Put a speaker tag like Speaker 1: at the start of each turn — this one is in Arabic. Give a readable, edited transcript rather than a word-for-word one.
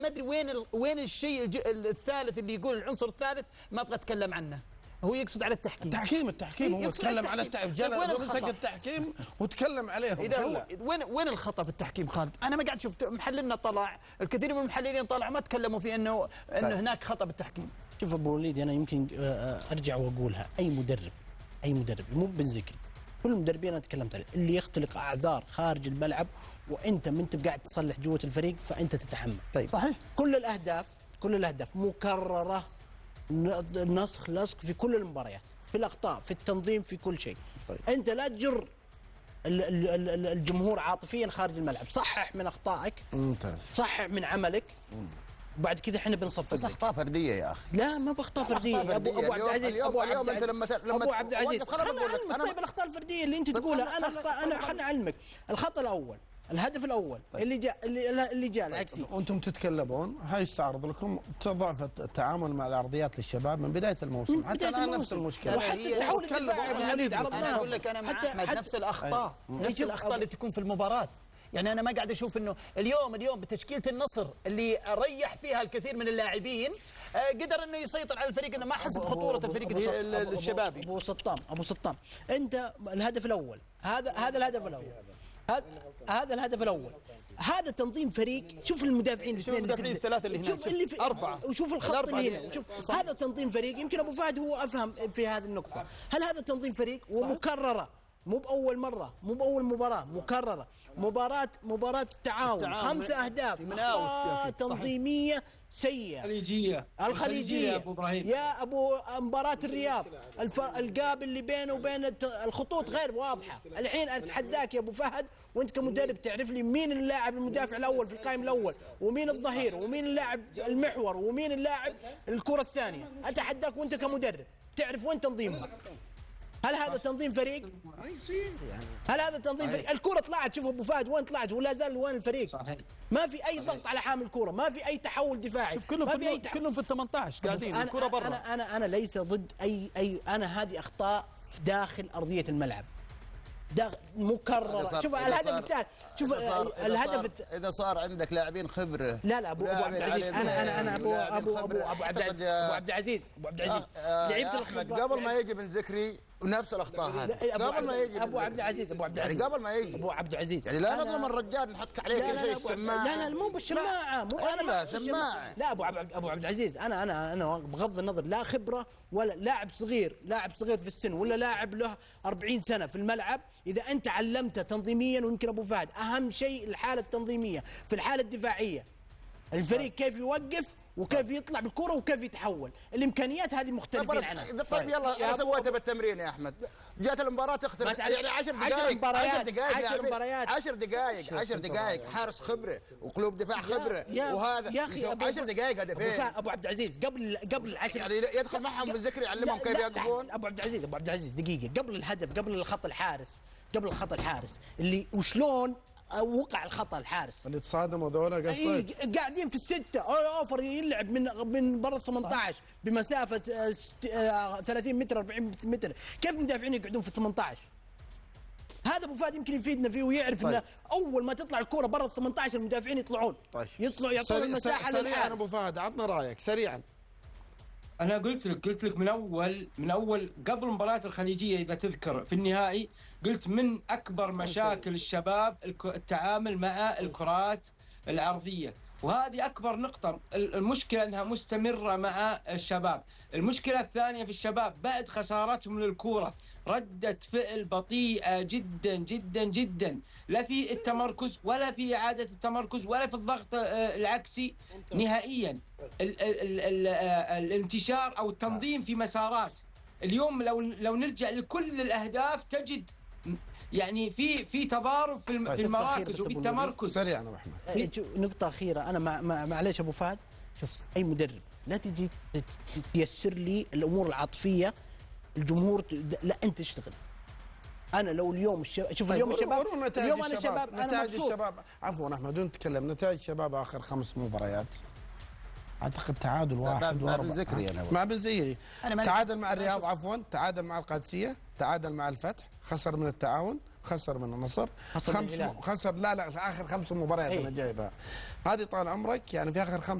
Speaker 1: ما ادري وين الشيء الثالث اللي يقول العنصر الثالث ما ابغى اتكلم عنه. هو يقصد على التحكيم هو يتكلم على التحكيم وتكلم عليه.
Speaker 2: اذا وين الخطا في التحكيم خالد؟ انا ما قاعد شفت محللنا طلع، الكثير من المحللين طلعوا ما تكلموا في انه هناك خطا بالتحكيم.
Speaker 3: شوف ابو وليد، انا يمكن ارجع واقولها، اي مدرب مو بالذكر، كل المدربين انا تكلمت عليه اللي يختلق اعذار خارج الملعب وانت ما انت قاعد تصلح جوه الفريق فانت تتحمل.
Speaker 2: طيب صحيح.
Speaker 3: كل الاهداف مكرره، نسخ لصق في كل المباريات، في الاخطاء، في التنظيم، في كل شيء.
Speaker 2: طيب.
Speaker 3: انت لا تجر الجمهور عاطفيا خارج الملعب، صحح من اخطائك،
Speaker 2: ممتاز،
Speaker 3: صحح من عملك، وبعد كذا احنا بنصفق.
Speaker 4: بس اخطاء فرديه يا اخي.
Speaker 3: لا ما باخطاء فرديه يا ابو عبد العزيز. ابو عبد العزيز خلنا اعلمك. طيب الاخطاء الفرديه اللي انت تقولها انا خلنا اعلمك. الخطا الاول، الهدف الاول طيب. اللي جاء العكسي،
Speaker 2: وانتم تتكلمون هاي يستعرض لكم ضعف التعامل مع الارضيات للشباب من بدايه الموسم حتى الان نفس المشكله.
Speaker 3: وحتى تحول الدفاع
Speaker 1: انا اقول لك انا مع احمد نفس الاخطاء اللي تكون في المباراه. يعني انا ما قاعد اشوف انه اليوم بتشكيله النصر اللي ريح فيها الكثير من اللاعبين قدر انه يسيطر على الفريق، انه ما حس بخطوره الفريق الشبابي.
Speaker 3: ابو سطام انت الهدف الاول، هذا الهدف الاول، هذا الهدف الاول، هذا تنظيم فريق. شوف المدافعين
Speaker 2: الثلاثه اللي هناك،
Speaker 3: شوف اللي في
Speaker 2: اربعه،
Speaker 3: وشوف الخط اللي هنا، وشوف هذا تنظيم فريق. يمكن ابو فهد هو افهم في هذه النقطه. هل هذا تنظيم فريق ومكرره، مو باول مره، مو باول مباراه، مكرره. مباراه التعاون 5 اهداف تنظيميه سيئه. الخليجيه
Speaker 5: يا ابو ابراهيم،
Speaker 3: يا ابو مباراه الرياض، الجاب اللي بينه وبين الخطوط غير واضحه. الحين اتحداك يا ابو فهد، وانت كمدرب تعرف لي مين اللاعب المدافع الاول في القائم الاول، ومين الظهير، ومين اللاعب المحور، ومين اللاعب الكره الثانيه. اتحداك وانت كمدرب تعرف وين تنظيمهم. هل هذا تنظيم فريق؟
Speaker 4: ما يصير يعني.
Speaker 3: هل هذا تنظيم فريق؟ الكرة طلعت، شوف ابو فهد وين طلعت ولا زال وين الفريق؟
Speaker 5: صحيح.
Speaker 3: ما في اي ضغط على حامل الكرة، ما في اي تحول دفاعي.
Speaker 2: شوف كلهم في ال 18 قاعدين الكرة برا.
Speaker 3: انا ليس ضد اي انا هذه اخطاء داخل ارضية الملعب. مكررة. شوف الهدف الثاني، شوف الهدف
Speaker 4: اذا صار عندك لاعبين خبره.
Speaker 3: لا ابو عبد العزيز، انا ابو عبد العزيز
Speaker 4: لعبت احمد قبل ما يجي بن ذكري ونفس الاخطاء هذه قبل ما يجي
Speaker 3: ابو عبد العزيز
Speaker 4: يعني قبل ما يجي
Speaker 3: ابو عبد العزيز
Speaker 4: يعني لا نظلم الرجال نحط عليه زي الشماعه.
Speaker 3: لا مو بالشماعه، مو انا
Speaker 4: شماعه.
Speaker 3: لا ابو عبد العزيز، انا بغض النظر لا خبره ولا لاعب صغير في السن ولا لاعب له 40 سنه في الملعب. اذا انت علمته تنظيميا، ويمكن ابو فهد اهم شيء الحاله التنظيميه في الحاله الدفاعيه، الفريق كيف يوقف وكيف يطلع بالكرة وكيف يتحول. الامكانيات هذه مختلفين عنها.
Speaker 4: طيب يلا سويتها بالتمرين يا احمد، جات المباراه تختلف يعني 10 دقائق حارس خبره وقلوب دفاع خبره وهذا
Speaker 3: يا اخي
Speaker 4: 10 دقائق هدفين.
Speaker 3: ابو عبد العزيز قبل العشر
Speaker 4: يعني يدخل معهم بالذكر يعلمهم كيف يوقفون.
Speaker 3: ابو عبد العزيز دقيقه قبل الهدف، قبل الخط الحارس اللي وشلون وقع الخطا الحارس
Speaker 2: اللي تصادموا ذولا قصدك
Speaker 3: قاعدين في الستة اوفر يلعب من برا 18 بمسافه 30 متر 40 متر. كيف المدافعين يقعدون في 18؟ هذا ابو فهد يمكن يفيدنا فيه ويعرف انه اول ما تطلع الكره برا 18 المدافعين يطلعون.
Speaker 2: طيب
Speaker 3: يطلعوا يعطون المساحه للحارس.
Speaker 2: سريعا ابو فهد عطنا رايك سريعا.
Speaker 5: أنا قلت لك من أول قبل مباراة الخليجية إذا تذكر في النهائي، قلت من أكبر مشاكل الشباب التعامل مع الكرات العرضية، وهذه أكبر نقطة. المشكلة أنها مستمرة مع الشباب. المشكلة الثانية في الشباب بعد خسارتهم للكرة ردة فعل بطيئة جدا جدا جدا، لا في التمركز ولا في إعادة التمركز ولا في الضغط العكسي نهائيا. الانتشار أو التنظيم في مسارات. اليوم لو نرجع لكل الأهداف تجد يعني في تضارب في المراكز وفي التمركز.
Speaker 2: سريعا ابو احمد.
Speaker 3: نقطة أخيرة، أنا معليش أبو فهد، شوف أي مدرب لا تجي تيسر لي الأمور العاطفية الجمهور لا أنت تشتغل. أنا لو اليوم شوف اليوم الشباب اليوم أنا شباب
Speaker 2: نتائج الشباب عفوا أحمد دون نتكلم نتائج الشباب آخر 5 مباريات أعتقد تعادل 1
Speaker 4: مع بن ذكري أنا
Speaker 2: مع بن ذكري تعادل مع الرياض، عفوا تعادل مع القادسية، تعادل مع الفتح، خسر من التعاون،
Speaker 6: خسر من النصر،
Speaker 3: خسر
Speaker 6: لا في اخر 5 مباريات انا جايبها هذه طال عمرك، يعني في اخر 5